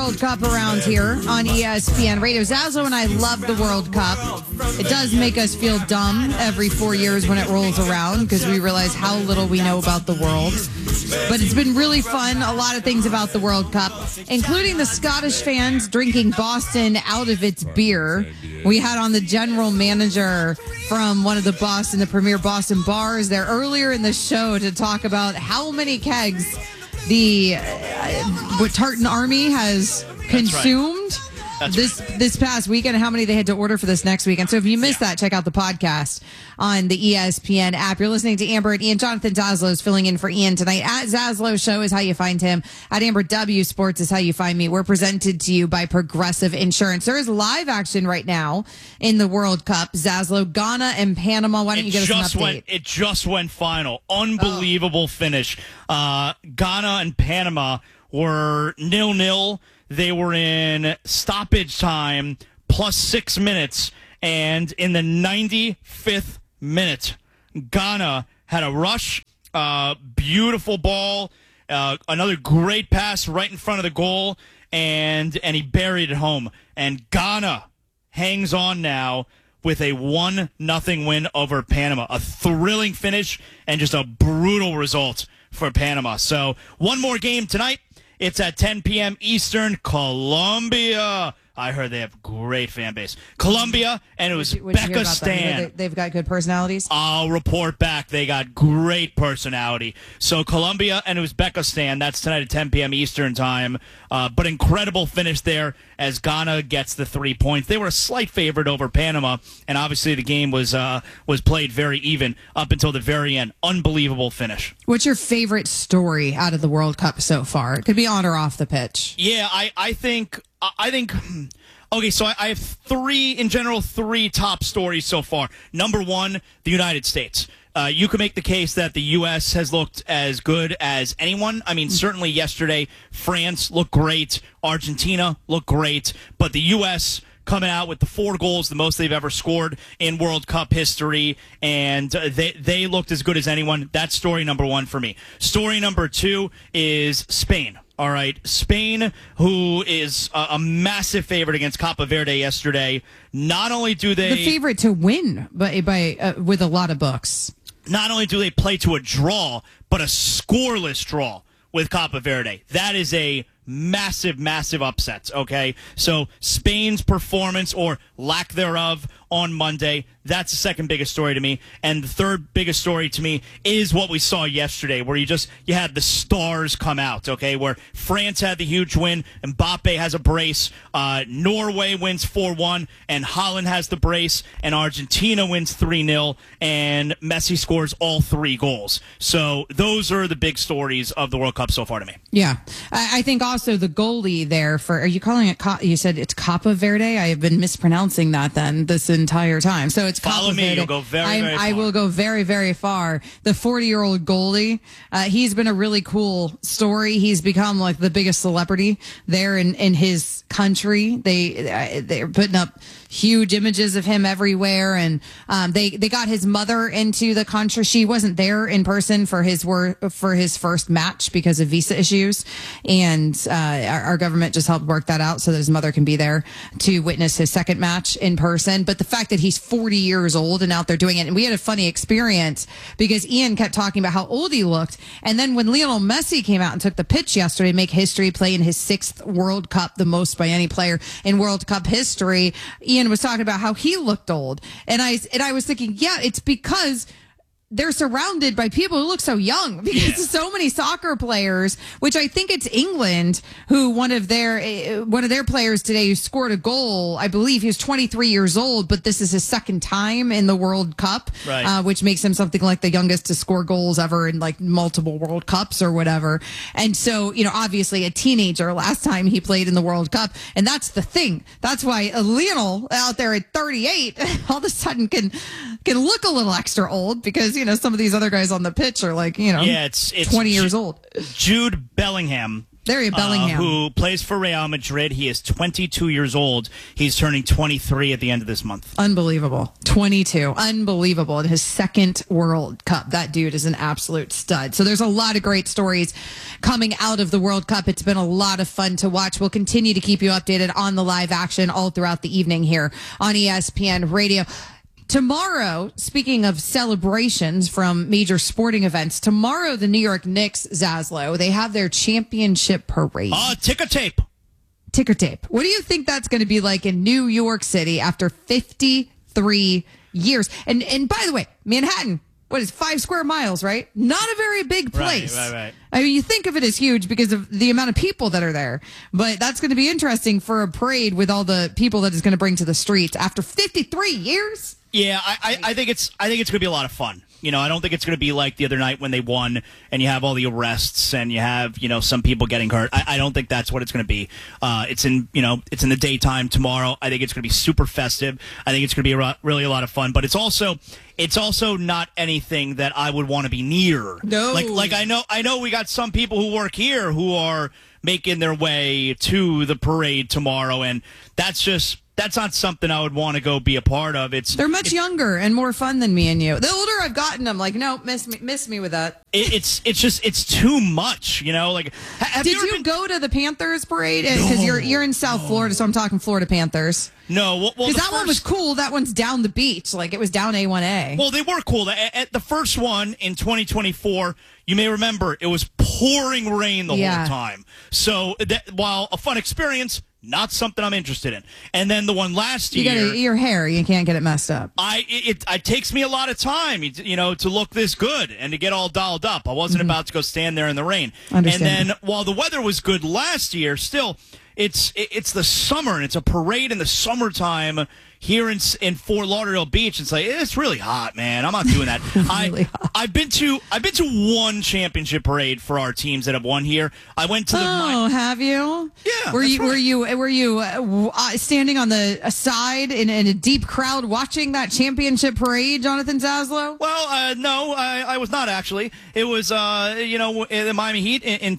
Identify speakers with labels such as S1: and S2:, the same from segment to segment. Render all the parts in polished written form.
S1: World Cup around here on ESPN Radio. Zazzle and I love the World Cup. It does make us feel dumb every 4 years when it rolls around because we realize how little we know about the world. But it's been really fun. A lot of things about the World Cup, including the Scottish fans drinking Boston out of its beer. We had on the general manager from one of the premier Boston bars there earlier in the show to talk about how many kegs the Tartan Army has consumed this past weekend and how many they had to order for this next weekend. So if you missed that, check out the podcast on the ESPN app. You're listening to Amber and Ian. Jonathan Zaslow is filling in for Ian tonight. At Zaslow Show is how you find him. At Amber W Sports is how you find me. We're presented to you by Progressive Insurance. There is live action right now in the World Cup. Zaslow, Ghana and Panama. Why don't you give us an update?
S2: It just went final. Unbelievable finish. Ghana and Panama were 0-0. They were in stoppage time plus 6 minutes, and in the 95th minute, Ghana had a rush, beautiful ball, another great pass right in front of the goal, and he buried it home. And Ghana hangs on now with a 1-0 win over Panama. A thrilling finish and just a brutal result for Panama. So one more game tonight. It's at 10 p.m. Eastern. Colombia. I heard they have a great fan base. Colombia, and it was Becca Stan.
S1: They've got good personalities?
S2: I'll report back. They got great personality. So Colombia, and it was Becca Stan. That's tonight at 10 p.m. Eastern time. But incredible finish there as Ghana gets the 3 points. They were a slight favorite over Panama, and obviously the game was played very even up until the very end. Unbelievable finish.
S1: What's your favorite story out of the World Cup so far? It could be on or off the pitch.
S2: Yeah, I think. Okay, so I have three top stories so far. Number one, the United States. You can make the case that the U.S. has looked as good as anyone. I mean, certainly yesterday, France looked great. Argentina looked great. But the U.S. coming out with the 4 goals, the most they've ever scored in World Cup history, and they looked as good as anyone. That's story number one for me. Story number 2 is Spain. All right, Spain, who is a massive favorite against Cape Verde yesterday. Not only do they
S1: the favorite to win, by with a lot of books.
S2: Not only do they play to a draw, but a scoreless draw with Cape Verde. That is a massive, massive upset. Okay, so Spain's performance or lack thereof on Monday. That's the second biggest story to me. And the third biggest story to me is what we saw yesterday, where you had the stars come out, okay, where France had the huge win, Mbappe has a brace, Norway wins 4-1, and Holland has the brace, and Argentina wins 3-0, and Messi scores all 3 goals. So those are the big stories of the World Cup so far to me.
S1: Yeah. I think also the goalie there are you calling it, you said it's Cape Verde? I have been mispronouncing that then this entire time. So it's
S2: Follow me. You'll go very far.
S1: I will go very, very far. The 40-year-old goalie, he's been a really cool story. He's become like the biggest celebrity there in his country. They're putting up huge images of him everywhere, and they got his mother into the country. She wasn't there in person for his first match because of visa issues, and our government just helped work that out so that his mother can be there to witness his second match in person. But the fact that he's 40 years old and out there doing it, and we had a funny experience because Ian kept talking about how old he looked, and then when Lionel Messi came out and took the pitch yesterday, make history, play in his 6th World Cup, the most by any player in World Cup history, Ian was talking about how he looked old, and I was thinking, yeah, it's because they're surrounded by people who look so young because so many soccer players, which I think it's England, who one of their players today who scored a goal, I believe he was 23 years old, but this is his second time in the World Cup,
S2: right.
S1: Which makes him something like the youngest to score goals ever in like multiple World Cups or whatever. And so, obviously a teenager last time he played in the World Cup. And that's the thing. That's why Lionel out there at 38 all of a sudden can look a little extra old because, some of these other guys on the pitch are like, it's 20 years old.
S2: Jude Bellingham
S1: There you Bellingham.
S2: Who plays for Real Madrid. He is 22 years old. He's turning 23 at the end of this month.
S1: Unbelievable. 22. Unbelievable. In his second World Cup. That dude is an absolute stud. So there's a lot of great stories coming out of the World Cup. It's been a lot of fun to watch. We'll continue to keep you updated on the live action all throughout the evening here on ESPN Radio. Tomorrow, speaking of celebrations from major sporting events, tomorrow the New York Knicks, Zaslow, they have their championship parade.
S2: Ticker tape.
S1: Ticker tape. What do you think that's going to be like in New York City after 53 years? And by the way, Manhattan, what is 5 square miles, right? Not a very big place.
S2: Right.
S1: I mean, you think of it as huge because of the amount of people that are there, but that's going to be interesting for a parade with all the people that is going to bring to the streets after 53 years.
S2: Yeah, I think it's going to be a lot of fun. You know, I don't think it's going to be like the other night when they won and you have all the arrests and you have, some people getting hurt. I don't think that's what it's going to be. It's in the daytime tomorrow. I think it's going to be super festive. I think it's going to be really a lot of fun, but it's also not anything that I would want to be near.
S1: No.
S2: Like I know we got some people who work here who are making their way to the parade tomorrow, and that's not something I would want to go be a part of.
S1: They're much younger and more fun than me and you. The older I've gotten, I'm like, no, miss me with that.
S2: It's too much, Like,
S1: did you go to the Panthers parade? Because you're in South Florida, so I'm talking Florida Panthers.
S2: No,
S1: because that one was cool. That one's down the beach, like it was down A1A.
S2: Well, they were cool. At the first one in 2024, you may remember it was pouring rain the whole time. So while a fun experience, not something I'm interested in. And then the one last year,
S1: your hair, you can't get it messed up.
S2: It takes me a lot of time, to look this good and to get all dolled up. I wasn't about to go stand there in the rain. And then while the weather was good last year, still, it's the summer and it's a parade in the summertime here in Fort Lauderdale Beach. It's like, it's really hot, man. I'm not doing that.
S1: Really hot.
S2: I've been to one championship parade for our teams that have won here. I went to the.
S1: Oh, have you?
S2: Yeah.
S1: Were you standing on the side in a deep crowd watching that championship parade, Jonathan Zaslow?
S2: Well, no, I was not actually. It was the Miami Heat in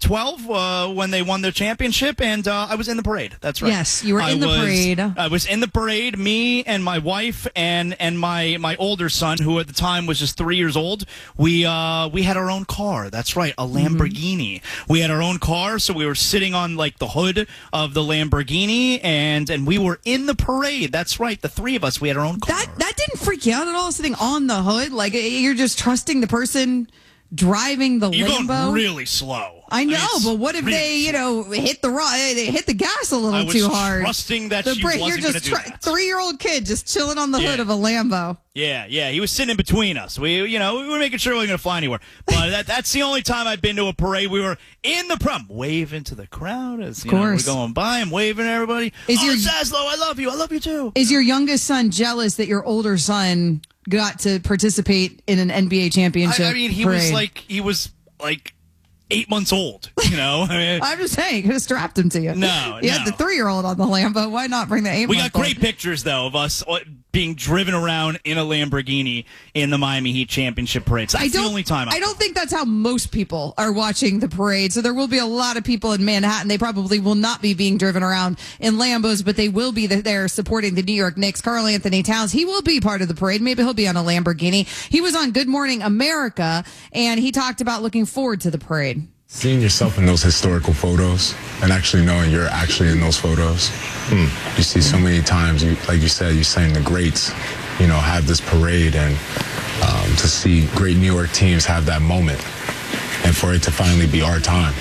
S2: 2012 when they won their championship, and I was in the parade. That's right.
S1: Yes, you were in the parade.
S2: I was in the parade. Me and my wife and my older son, who at the time was just 3 years old, we had our own car. That's right, a Lamborghini. We had our own car, so we were sitting on like the hood of the Lamborghini, and we were in the parade. That's right, the three of us. We had our own car.
S1: That didn't freak you out at all, sitting on the hood? Like you're just trusting the person driving the Lambo?
S2: You're going really slow.
S1: I know, but what if they, hit the gas a little too hard?
S2: I was trusting that she wasn't going to do that.
S1: 3-year-old kid just chilling on the hood of a Lambo.
S2: Yeah, he was sitting in between us. We were making sure we weren't going to fly anywhere. But that's the only time I've been to a parade. We were in the prom, waving to the crowd as we're going by. I'm waving at everybody. Zaslow, I love you. I love you too.
S1: Is your youngest son jealous that your older son got to participate in an NBA championship?
S2: I mean, he was like 8 months old,
S1: I'm just saying, you could have strapped him to you.
S2: No.
S1: You had the 3-year-old on the Lambo. Why not bring the 8-month-old?
S2: We got great pictures, though, of us being driven around in a Lamborghini in the Miami Heat championship parade. So that's the only time.
S1: I don't think that's how most people are watching the parade. So there will be a lot of people in Manhattan. They probably will not be being driven around in Lambos, but they will be there supporting the New York Knicks. Karl Anthony Towns, he will be part of the parade. Maybe he'll be on a Lamborghini. He was on Good Morning America, and he talked about looking forward to the parade.
S3: Seeing yourself in those historical photos and actually knowing you're actually in those photos. You see so many times, like you said, you're saying the greats, have this parade, and to see great New York teams have that moment and for it to finally be our time,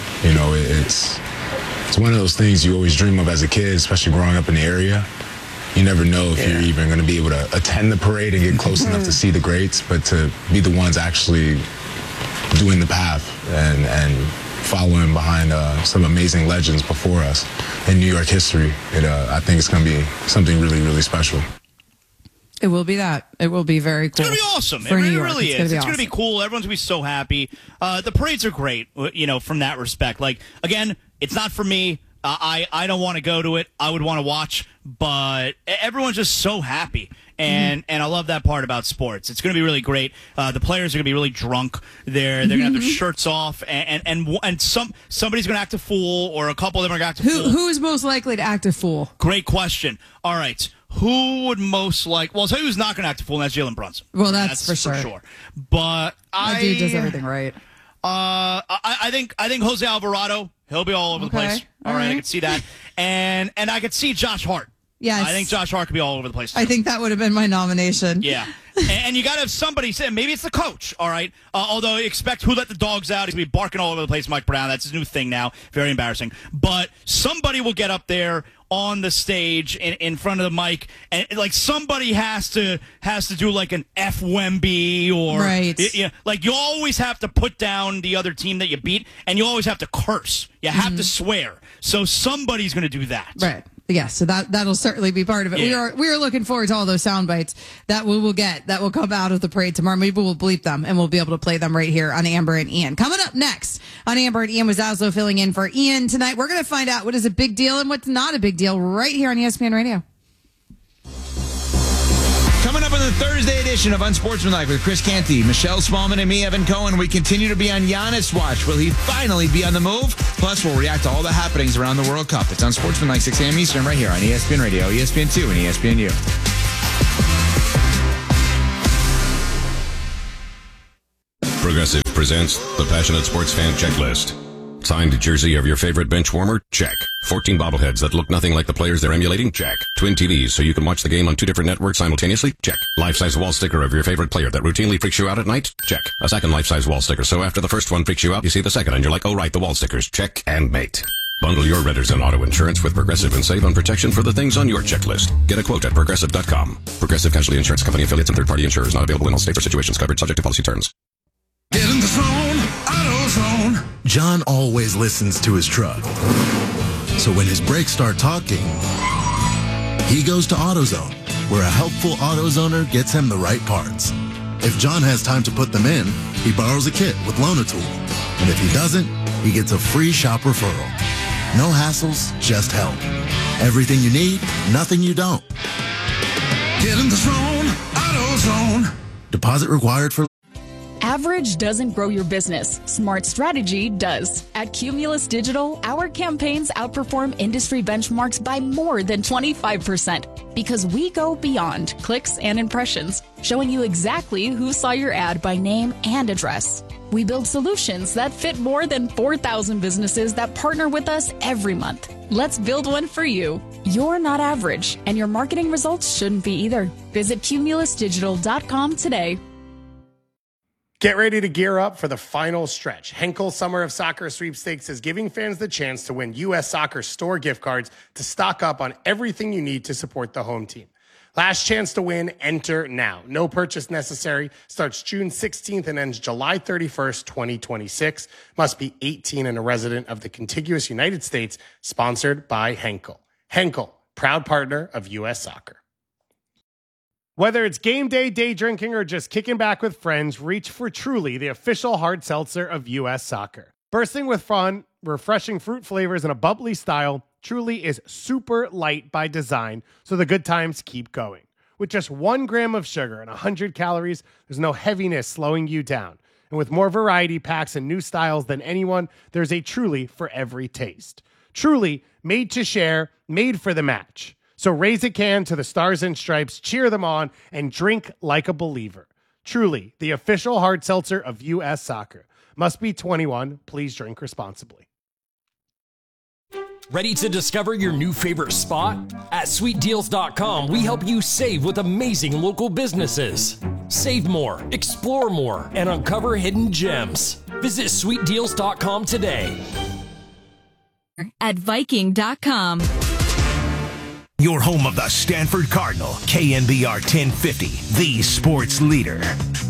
S3: it's one of those things you always dream of as a kid, especially growing up in the area. You never know if you're even going to be able to attend the parade and get close enough to see the greats, but to be the ones actually doing the path and following behind some amazing legends before us in New York history. I think it's going to be something really, really special.
S1: It will be that. It will be very cool.
S2: It's going to be awesome.
S1: For New York.
S2: Really is. It's going to be
S1: awesome.
S2: cool. Everyone's going to be so happy. The parades are great, from that respect. Like, again, it's not for me, I don't want to go to it. I would want to watch, but everyone's just so happy. And I love that part about sports. It's going to be really great. The players are going to be really drunk. They're going to have their shirts off, and somebody's going to act a fool, or a couple of them are going to act a fool.
S1: Who is most likely to act a fool?
S2: Great question. All right. Who would most like? Well, I'll tell you who's not going to act a fool, and that's Jalen Brunson.
S1: Well, that's for sure.
S2: But
S1: that dude does everything right.
S2: I think Jose Alvarado. He'll be all over the place. All right, I can see that, and I could see Josh Hart.
S1: Yes.
S2: I think Josh Hart could be all over the place, too.
S1: I think that would have been my nomination.
S2: Yeah. And you got to have somebody say, maybe it's the coach, all right? Although expect Who Let the Dogs Out. He's going to be barking all over the place, Mike Brown. That's his new thing now. Very embarrassing. But somebody will get up there on the stage in front of the mic, and like somebody has to do like an F Wemby, or
S1: right.
S2: Like you always have to put down the other team that you beat, and you always have to curse. You have to swear. So somebody's going to do that.
S1: Right. Yeah, so that'll certainly be part of it.
S2: Yeah.
S1: We are looking forward to all those sound bites that we will get, that will come out of the parade tomorrow. Maybe we'll bleep them, and we'll be able to play them right here on Amber and Ian. Coming up next on Amber and Ian, was Zaslow filling in for Ian tonight. We're going to find out what is a big deal and what's not a big deal right here on ESPN Radio.
S4: Coming up on the Thursday edition of Unsportsmanlike with Chris Canty, Michelle Smallman, and me, Evan Cohen, we continue to be on Giannis watch. Will he finally be on the move? Plus, we'll react to all the happenings around the World Cup. It's Unsportsmanlike, 6 a.m. Eastern, right here on ESPN Radio, ESPN2, and ESPNU.
S5: Progressive presents the Passionate Sports Fan Checklist. Signed jersey of your favorite bench warmer? Check. 14 bobbleheads that look nothing like the players they're emulating? Check. Twin TVs so you can watch the game on 2 different networks simultaneously? Check. Life-size wall sticker of your favorite player that routinely freaks you out at night? Check. A second life-size wall sticker so after the first one freaks you out, you see the second and you're like, oh right, the wall stickers. Check and mate. Bundle your renters and auto insurance with Progressive and save on protection for the things on your checklist. Get a quote at Progressive.com. Progressive Casualty Insurance Company affiliates and third-party insurers not available in all states or situations covered subject to policy terms.
S6: Get in the zone, AutoZone. John always listens to his truck. So when his brakes start talking, he goes to AutoZone, where a helpful AutoZoner gets him the right parts. If John has time to put them in, he borrows a kit with Loan-A-Tool. And if he doesn't, he gets a free shop referral. No hassles, just help. Everything you need, nothing you don't. Get in the zone, AutoZone. Deposit required for...
S7: Average doesn't grow your business. Smart strategy does. At Cumulus Digital, our campaigns outperform industry benchmarks by more than 25% because we go beyond clicks and impressions, showing you exactly who saw your ad by name and address. We build solutions that fit more than 4,000 businesses that partner with us every month. Let's build one for you. You're not average, and your marketing results shouldn't be either. Visit cumulusdigital.com today.
S8: Get ready to gear up for the final stretch. Henkel Summer of Soccer Sweepstakes is giving fans the chance to win U.S. Soccer store gift cards to stock up on everything you need to support the home team. Last chance to win, enter now. No purchase necessary. Starts June 16th and ends July 31st, 2026. Must be 18 and a resident of the contiguous United States. Sponsored by Henkel. Henkel, proud partner of U.S. Soccer. Whether it's game day, day drinking, or just kicking back with friends, reach for Truly, the official hard seltzer of U.S. Soccer. Bursting with fun, refreshing fruit flavors, and a bubbly style, Truly is super light by design, so the good times keep going. With just 1 gram of sugar and 100 calories, there's no heaviness slowing you down. And with more variety packs and new styles than anyone, there's a Truly for every taste. Truly, made to share, made for the match. So raise a can to the Stars and Stripes, cheer them on, and drink like a believer. Truly, the official hard seltzer of U.S. Soccer. Must be 21. Please drink responsibly.
S9: Ready to discover your new favorite spot? At sweetdeals.com, we help you save with amazing local businesses. Save more, explore more, and uncover hidden gems. Visit sweetdeals.com today.
S10: At Viking.com.
S11: Your home of the Stanford Cardinal, KNBR 1050, the sports leader.